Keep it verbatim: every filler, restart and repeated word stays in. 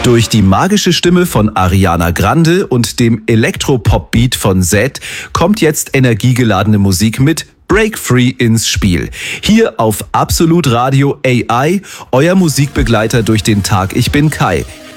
Durch die magische Stimme von Ariana Grande und dem Elektropop-Beat von Zedd kommt jetzt energiegeladene Musik mit Break Free ins Spiel. Hier auf Absolut Radio A I, euer Musikbegleiter durch den Tag. Ich bin Kai.